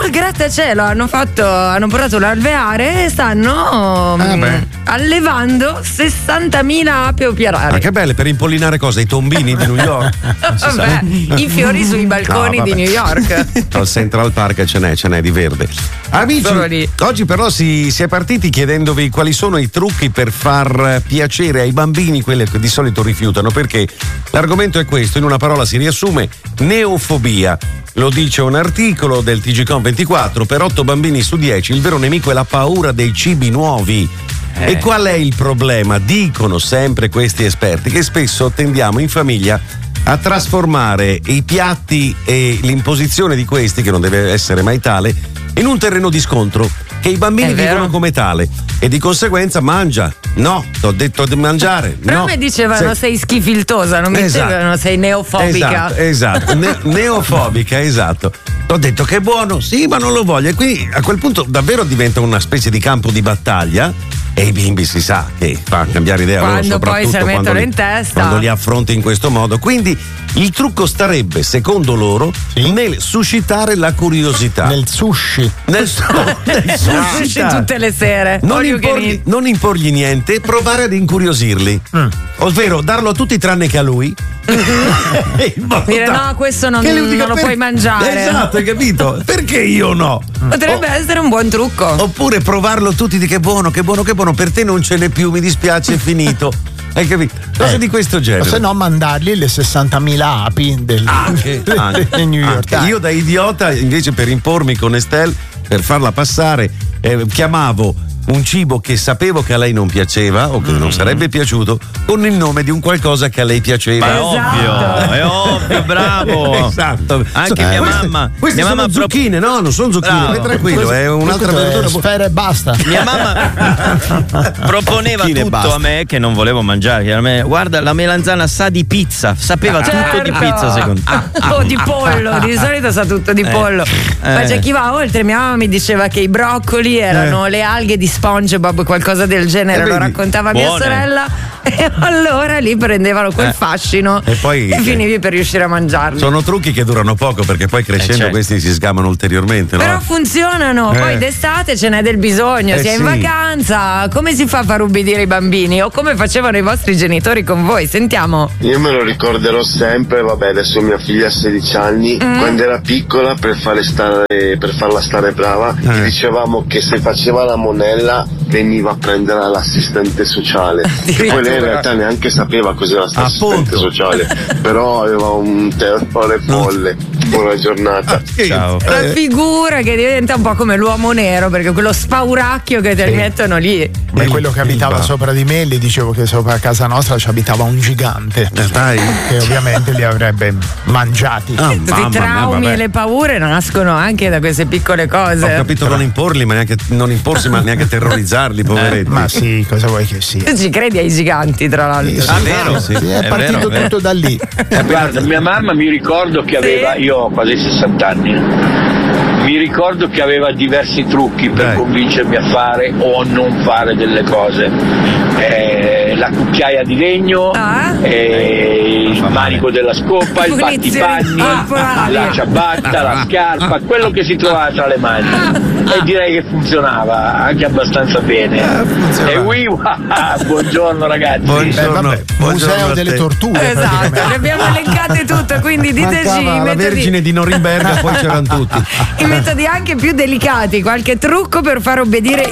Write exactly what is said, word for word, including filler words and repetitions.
il grattacielo, hanno fatto, hanno portato l'alveare e stanno Ah, mh, allevando sessantamila api operari. Ma che belle, per impollinare cosa? I tombini di New York? Vabbè, i fiori sui balconi No, di vabbè. New York. Al Central Park ce n'è, ce n'è di verde. Amici, Solo lì. oggi però si, si è partiti chiedendovi quali sono i trucchi per far piacere ai bambini quelli che di solito rifiutano, perché l'argomento è questo, in una parola si riassume: neofobia. Lo dice un articolo del T G Com ventiquattro, per otto bambini su dieci il vero nemico è la paura dei cibi nuovi. Eh. E qual è il problema? Dicono sempre questi esperti che spesso tendiamo in famiglia a trasformare i piatti e l'imposizione di questi, che non deve essere mai tale, in un terreno di scontro che i bambini È vero. vivono come tale e di conseguenza mangia. No, ti ho detto di mangiare. Però no. mi dicevano Se- sei schifiltosa, non mi Esatto. dicevano sei neofobica. Esatto, esatto. Ne- neofobica, esatto. Ho detto che è buono, sì, ma non lo voglio. E quindi a quel punto davvero diventa una specie di campo di battaglia. E i bimbi si sa che fa cambiare idea loro, Quando poi soprattutto se ne quando mettono li- in testa. quando li affronti in questo modo. Quindi il trucco starebbe, secondo loro, nel suscitare la curiosità. Nel sushi. Nel, nel Sushi suscitare. tutte le sere. Non All you can imporgli, eat. non imporgli niente, provare ad incuriosirli. Ovvero darlo a tutti tranne che a lui. In modo Dire tale no, questo non, che lui dica, non lo "Per- puoi mangiare. Esatto, hai capito? Perché io no? Potrebbe essere un buon trucco. Oppure provarlo tutti di che buono, che buono, che buono, per te non ce n'è più, mi dispiace, è finito. Hai capito? Cose Eh, di questo O genere. se no mandargli le sessantamila api del, Anche, anche, del New York anche. Times. Io da idiota, invece, per impormi con Estelle, per farla passare, eh, chiamavo un cibo che sapevo che a lei non piaceva o che non sarebbe piaciuto con il nome di un qualcosa che a lei piaceva. Ma è ovvio, è ovvio, bravo. Esatto. Anche So- mia queste- mamma. Queste mia sono mamma pro- zucchine, no, non sono zucchine, Bravo. vai tranquillo, è un'altra Questo è verdura. sfera e basta. Mia mamma proponeva Zucchine e tutto basta. a me che non volevo mangiare. chiaramente. Guarda, la melanzana sa di pizza, sapeva tutto di pizza secondo me. O di pollo, di solito sa tutto di Eh, pollo. Ma eh. c'è chi va oltre. Mia mamma mi diceva che i broccoli erano le alghe di SpongeBob, qualcosa del genere. Eh, Lo vedi? raccontava mia Buone. sorella. E allora lì prendevano quel Eh. fascino E poi- finivi per riuscire a mangiarli. Sono trucchi che durano poco perché poi crescendo certo. questi si sgamano ulteriormente, no? Però funzionano, Eh. poi d'estate ce n'è del bisogno, Eh si è in sì. vacanza, come si fa a far ubbidire i bambini o come facevano i vostri genitori con voi? Sentiamo. Io me lo ricorderò sempre, vabbè, adesso mia figlia ha sedici anni, Mm. quando era piccola per, farle stare, per farla stare brava, Eh. gli dicevamo che se faceva la monella veniva a prendere l'assistente sociale. Poi lei in realtà neanche sapeva cos'era l'assistente Appunto. sociale, però aveva un terrore folle. Buona giornata. Ciao. La Eh. figura che diventa un po' come l'uomo nero, perché quello spauracchio che te li mettono lì. Beh, quello che abitava il- sopra di me, le dicevo che sopra a casa nostra ci abitava un gigante Eh, dai. che ovviamente li avrebbe mangiati. Ah, Tutti mamma i mia, traumi vabbè. e le paure nascono anche da queste piccole cose. Ho capito non imporli, ma neanche non imporsi, ma neanche terrorizzarli, poveretti. Ma sì, cosa vuoi che sia? Tu ci credi ai giganti, tra l'altro. Ah, vero? Sì. Sì, è, È partito vero, è vero. tutto da lì. Guarda, mia mamma mi ricordo che aveva, Sì. io ho quasi sessanta anni, mi ricordo che aveva diversi trucchi per Dai. convincermi a fare o a non fare delle cose. Eh, la cucchiaia di legno, Ah. eh, il manico della scopa, il Punizioni battipanni, corporali. la ciabatta, la scarpa, quello che si trovava tra le mani. E direi che funzionava anche abbastanza bene. funzionava. E oui, buongiorno ragazzi. Buongiorno. Eh, vabbè, Buongiorno museo a delle te. torture. Esatto, praticamente. le abbiamo elencate tutte, quindi diteci Mancava i la metodi, Vergine di Norimberga, poi c'erano tutti. i metodi anche più delicati, qualche trucco per far obbedire